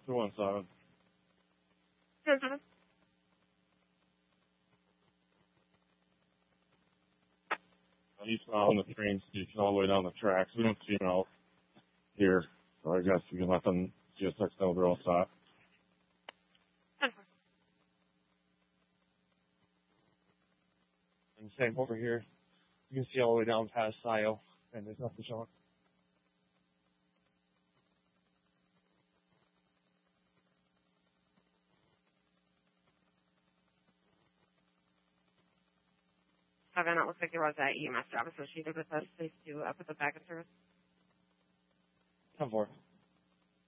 217. 217. He's on the train station all the way down the tracks. We don't see him out here. So I guess you can let them GSX know they're all set. And same over here. You can see all the way down past Scio, and there's nothing showing. Kevin, it looks like there was that EMS job associated with us. Please do put the back in service. 10-4.